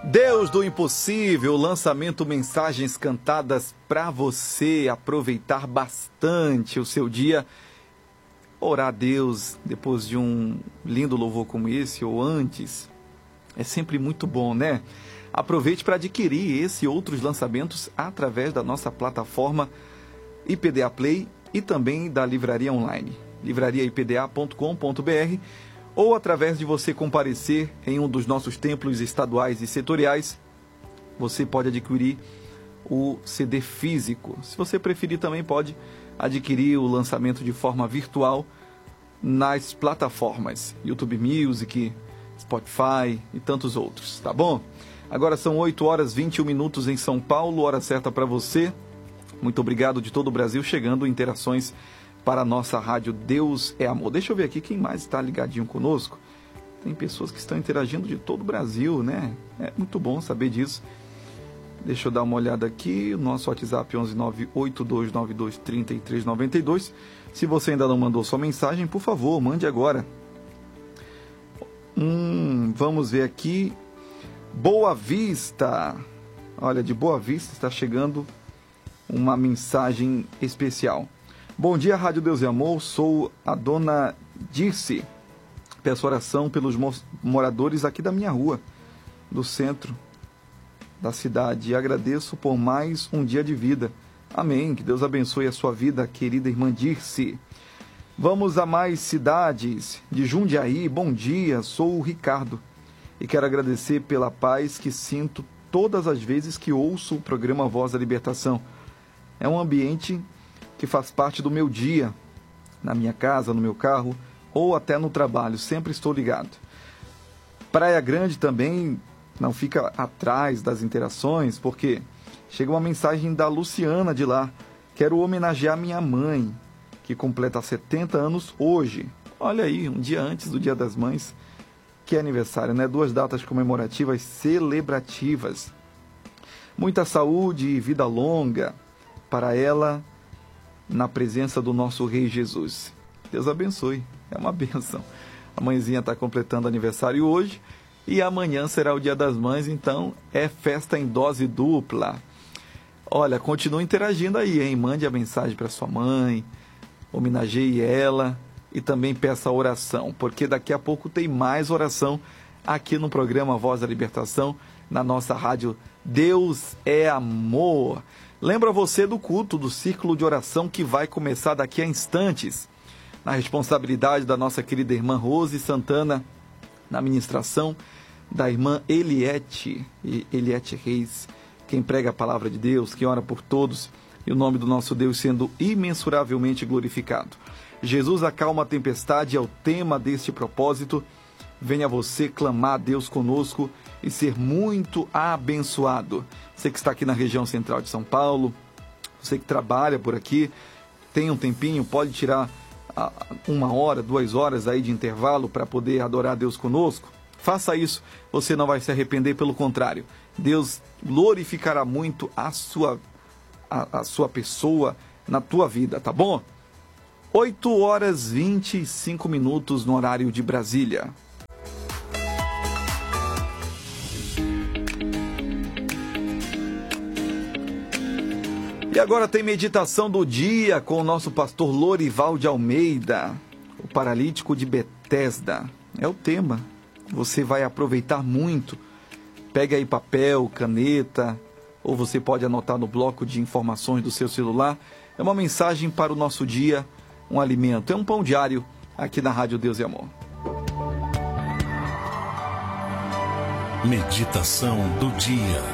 Deus do impossível, lançamento mensagens cantadas para você aproveitar bastante o seu dia. Orar a Deus depois de um lindo louvor como esse ou antes é sempre muito bom, né? Aproveite para adquirir esse e outros lançamentos através da nossa plataforma IPDA Play e também da livraria online, livrariaipda.com.br, ou através de você comparecer em um dos nossos templos estaduais e setoriais. Você pode adquirir o CD físico. Se você preferir, também pode adquirir o lançamento de forma virtual nas plataformas YouTube Music, Spotify e tantos outros, tá bom? Agora são 8 horas e 21 minutos em São Paulo, hora certa para você. Muito obrigado de todo o Brasil, chegando interações para a nossa rádio Deus é Amor. Deixa eu ver aqui quem mais está ligadinho conosco. Tem pessoas que estão interagindo de todo o Brasil, né? É muito bom saber disso. Deixa eu dar uma olhada aqui. O nosso WhatsApp 11982923392. Se você ainda não mandou sua mensagem, por favor, mande agora. Vamos ver aqui. Boa Vista. Olha, de Boa Vista está chegando uma mensagem especial. Bom dia, Rádio Deus e Amor. Sou a dona Dirce. Peço oração pelos moradores aqui da minha rua, do centro da cidade. E agradeço por mais um dia de vida. Amém. Que Deus abençoe a sua vida, querida irmã Dirce. Vamos a mais cidades. De Jundiaí, bom dia. Sou o Ricardo e quero agradecer pela paz que sinto todas as vezes que ouço o programa Voz da Libertação. É um ambiente que faz parte do meu dia, na minha casa, no meu carro ou até no trabalho. Sempre estou ligado. Praia Grande também não fica atrás das interações, porque chega uma mensagem da Luciana de lá. Quero homenagear minha mãe, que completa 70 anos hoje. Olha aí, um dia antes do Dia das Mães. Que aniversário, né? 2 datas comemorativas celebrativas. Muita saúde e vida longa para ela, na presença do nosso Rei Jesus. Deus abençoe, é uma bênção. A mãezinha está completando aniversário hoje e amanhã será o Dia das Mães, então é festa em dose dupla. Olha, continue interagindo aí, hein? Mande a mensagem para sua mãe, homenageie ela e também peça oração, porque daqui a pouco tem mais oração aqui no programa Voz da Libertação, na nossa rádio Deus é Amor. Lembra você do culto do Círculo de Oração que vai começar daqui a instantes, na responsabilidade da nossa querida irmã Rose Santana, na ministração da irmã Eliette Reis, quem prega a palavra de Deus, que ora por todos, e o nome do nosso Deus sendo imensuravelmente glorificado. Jesus acalma a tempestade é o tema deste propósito. Venha você clamar a Deus conosco e ser muito abençoado. Você que está aqui na região central de São Paulo, você que trabalha por aqui, tem um tempinho, pode tirar 1 hora, 2 horas aí de intervalo para poder adorar a Deus conosco. Faça isso, você não vai se arrepender, pelo contrário. Deus glorificará muito a sua pessoa na tua vida, tá bom? 8 horas e 25 minutos no horário de Brasília. E agora tem meditação do dia com o nosso pastor Lorival de Almeida, o paralítico de Betesda. É o tema. Você vai aproveitar muito. Pega aí papel, caneta, ou você pode anotar no bloco de informações do seu celular. É uma mensagem para o nosso dia, um alimento. É um pão diário aqui na Rádio Deus e Amor. Meditação do dia.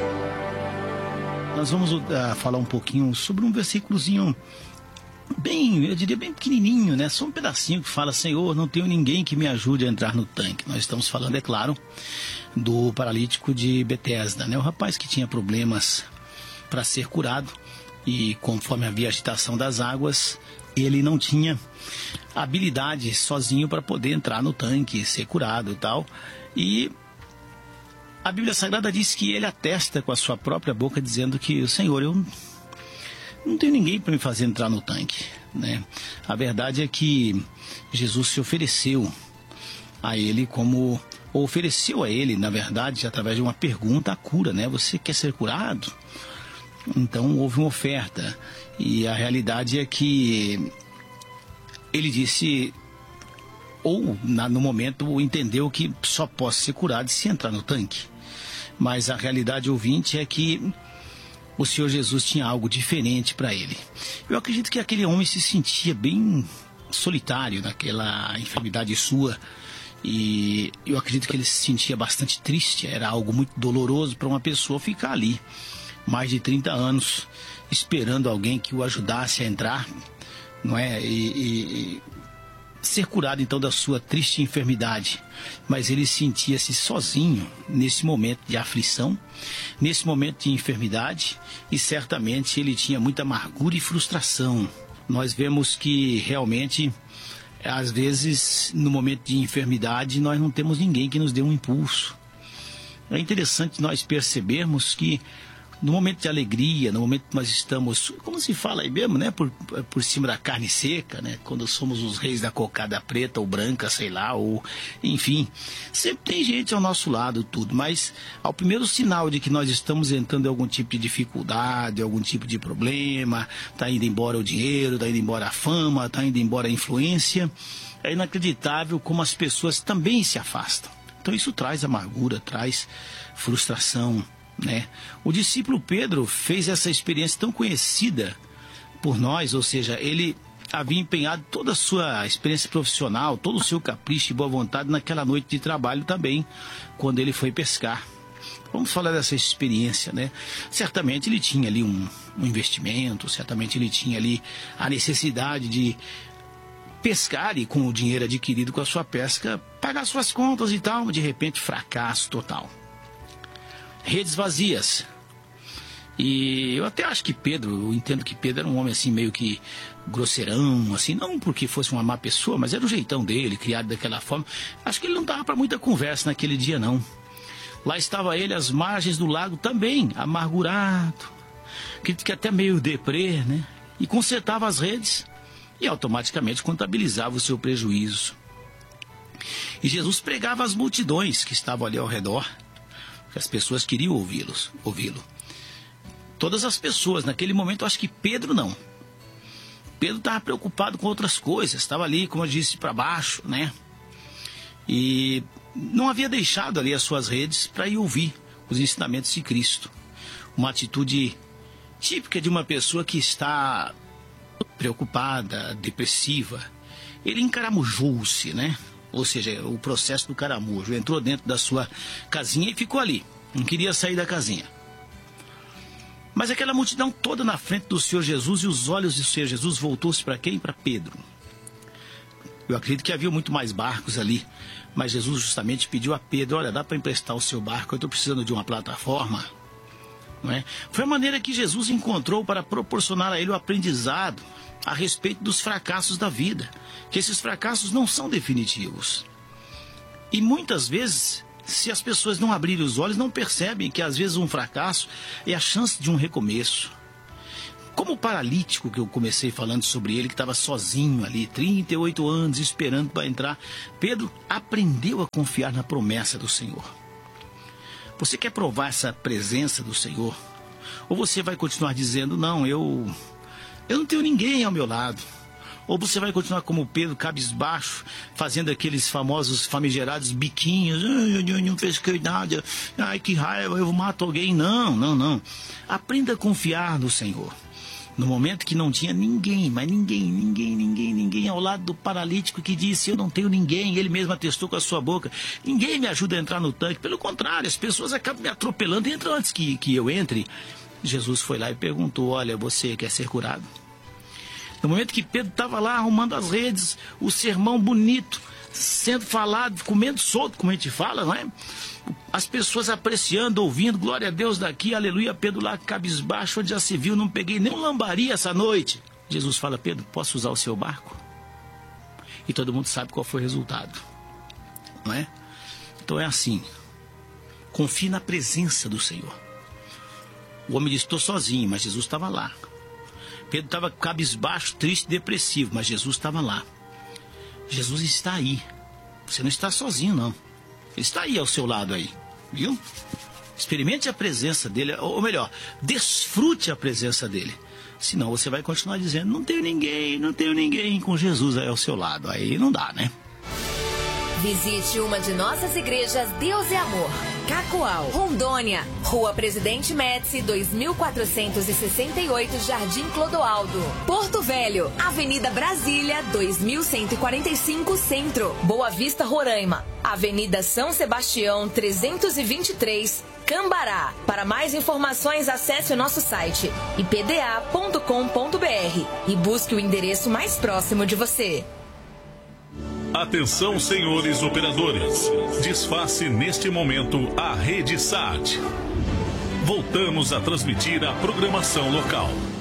Nós vamos falar um pouquinho sobre um versículozinho bem, eu diria bem pequenininho, né? Só um pedacinho que fala: Senhor, não tenho ninguém que me ajude a entrar no tanque. Nós estamos falando, é claro, do paralítico de Betesda, né? O rapaz que tinha problemas para ser curado e conforme havia agitação das águas, ele não tinha habilidade sozinho para poder entrar no tanque, ser curado e tal. E a Bíblia Sagrada diz que ele atesta com a sua própria boca, dizendo que: Senhor, eu não tenho ninguém para me fazer entrar no tanque, né? A verdade é que Jesus se ofereceu a ele como ofereceu a ele, na verdade, através de uma pergunta, a cura, né? Você quer ser curado? Então houve uma oferta, e a realidade é que ele disse, no momento entendeu que só posso ser curado se entrar no tanque. Mas a realidade, ouvinte, é que o Senhor Jesus tinha algo diferente para ele. Eu acredito que aquele homem se sentia bem solitário naquela enfermidade sua, e eu acredito que ele se sentia bastante triste. Era algo muito doloroso para uma pessoa ficar ali mais de 30 anos esperando alguém que o ajudasse a entrar, não é? E ser curado então da sua triste enfermidade. Mas ele sentia-se sozinho nesse momento de aflição, nesse momento de enfermidade, e certamente ele tinha muita amargura e frustração. Nós vemos que realmente, às vezes, no momento de enfermidade, nós não temos ninguém que nos dê um impulso. É interessante nós percebermos que no momento de alegria, no momento que nós estamos, como se fala aí mesmo, né? Por cima da carne seca, né? Quando somos os reis da cocada preta ou branca, sei lá, ou enfim, sempre tem gente ao nosso lado, tudo, mas ao primeiro sinal de que nós estamos entrando em algum tipo de dificuldade, algum tipo de problema, está indo embora o dinheiro, está indo embora a fama, está indo embora a influência, é inacreditável como as pessoas também se afastam. Então isso traz amargura, traz frustração, né? O discípulo Pedro fez essa experiência tão conhecida por nós, ou seja, ele havia empenhado toda a sua experiência profissional, todo o seu capricho e boa vontade naquela noite de trabalho também, quando ele foi pescar. Vamos falar dessa experiência, né? Certamente ele tinha ali um investimento, certamente ele tinha ali a necessidade de pescar e, com o dinheiro adquirido com a sua pesca, pagar suas contas e tal. De repente, fracasso total. Redes vazias. E eu até acho que Pedro, eu entendo que Pedro era um homem assim meio que grosseirão, assim, não porque fosse uma má pessoa, mas era o jeitão dele, criado daquela forma. Acho que ele não dava para muita conversa naquele dia, não. Lá estava ele às margens do lago também, amargurado, acredito que até meio deprê, né? E consertava as redes e automaticamente contabilizava o seu prejuízo. E Jesus pregava às multidões que estavam ali ao redor, que as pessoas queriam ouvi-lo. Todas as pessoas, naquele momento, eu acho que Pedro não. Pedro estava preocupado com outras coisas, estava ali, como eu disse, para baixo, né? E não havia deixado ali as suas redes para ir ouvir os ensinamentos de Cristo. Uma atitude típica de uma pessoa que está preocupada, depressiva. Ele encaramujou-se, né? Ou seja, o processo do caramujo. Entrou dentro da sua casinha e ficou ali. Não queria sair da casinha. Mas aquela multidão toda na frente do Senhor Jesus, e os olhos do Senhor Jesus voltou-se para quem? Para Pedro. Eu acredito que havia muito mais barcos ali, mas Jesus justamente pediu a Pedro: olha, dá para emprestar o seu barco, eu estou precisando de uma plataforma. Não é? Foi a maneira que Jesus encontrou para proporcionar a ele o aprendizado a respeito dos fracassos da vida, que esses fracassos não são definitivos. E muitas vezes, se as pessoas não abrirem os olhos, não percebem que às vezes um fracasso é a chance de um recomeço. Como o paralítico que eu comecei falando sobre ele, que estava sozinho ali, 38 anos, esperando para entrar, Pedro aprendeu a confiar na promessa do Senhor. Você quer provar essa presença do Senhor? Ou você vai continuar dizendo: não, eu não tenho ninguém ao meu lado? Ou você vai continuar como Pedro, cabisbaixo, fazendo aqueles famosos, famigerados biquinhos: eu não pesquei nada, ai que raiva, eu mato alguém. Não. Aprenda a confiar no Senhor. No momento que não tinha ninguém, mas ninguém ao lado do paralítico, que disse: eu não tenho ninguém, ele mesmo atestou com a sua boca, ninguém me ajuda a entrar no tanque, pelo contrário, as pessoas acabam me atropelando, entra antes que eu entre. Jesus foi lá e perguntou: olha, você quer ser curado? No momento que Pedro estava lá arrumando as redes, o sermão bonito sendo falado, comendo solto, como a gente fala, não é? As pessoas apreciando, ouvindo, glória a Deus daqui, aleluia. Pedro lá cabisbaixo, onde já se viu, não peguei nem um lambari essa noite. Jesus fala: Pedro, posso usar o seu barco? E todo mundo sabe qual foi o resultado, não é? Então é assim, confie na presença do Senhor. O homem disse: estou sozinho, mas Jesus estava lá. Pedro estava cabisbaixo, triste, depressivo, mas Jesus estava lá. Jesus está aí. Você não está sozinho, não. Ele está aí ao seu lado aí, viu? Experimente a presença dele, ou melhor, desfrute a presença dele. Senão você vai continuar dizendo, não tenho ninguém com Jesus aí ao seu lado. Aí não dá, né? Visite uma de nossas igrejas Deus é Amor. Cacoal, Rondônia, Rua Presidente Médici, 2468, Jardim Clodoaldo. Porto Velho, Avenida Brasília, 2145, Centro. Boa Vista, Roraima, Avenida São Sebastião, 323, Cambará. Para mais informações, acesse o nosso site ipda.com.br e busque o endereço mais próximo de você. Atenção, senhores operadores. Desface neste momento a rede SAT. Voltamos a transmitir a programação local.